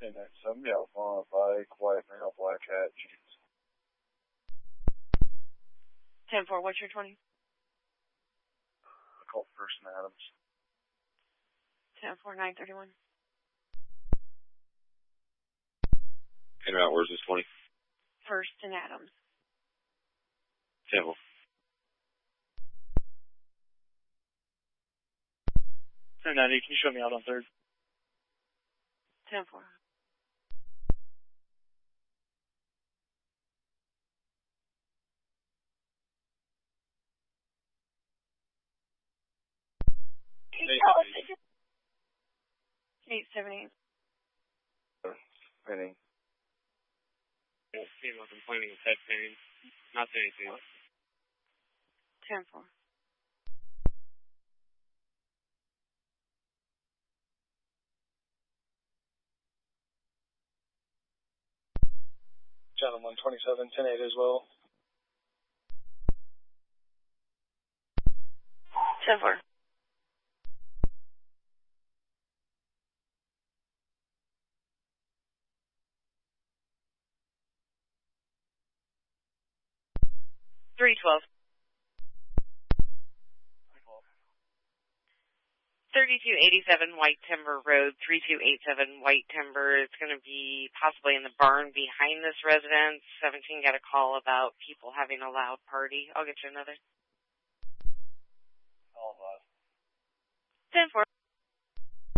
And that's some yeah, on a bike, white male, black hat, jeans. 10-4, what's your 20? I call First and Adams. 10-4, 931. En route, where's this 20? First and Adams. 10-4. 1090, can you show me out on 3rd? 10-4. Hey, 878. Spinning. Female complaining of head pain. Not saying anything. 10-4. Channel 127, 10-8 as well. 10-4. Three 12. 3287 White Timber Road, 3287 White Timber. It's going to be possibly in the barn behind this residence. 17 got a call about people having a loud party. I'll get you another. All of us. 10-4.